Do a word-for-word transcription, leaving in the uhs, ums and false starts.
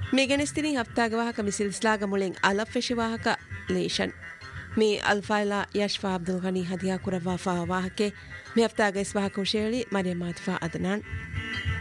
ಮೇಗನೆಸ್ತಿನಿ ಹಫ್ತಾಗವಾಹಕ ಮಿಸಿಲ್ಸ್ಲಾಗ ಮುಳಿಂಗ್ ಅಲಫ್ ಫೆಶಿವಾಹಕ ಲೇಷನ್ ಮಿ ಅಲ್ಫೈಲಾ ಯಶ್ಫಾ ಅಬ್ದುಲ್ ಘನಿ ಹದಿಯಾ ಕುರವಾ ಫಾ ವಾಹಕೆ ಮಿ ಹಫ್ತಾಗ ಇಸ್ವಾಹಕ ಉಶೇಳಿ ಮರಿಯಮ್ ಮಾತ್ಫಾ ಅದನಾನ್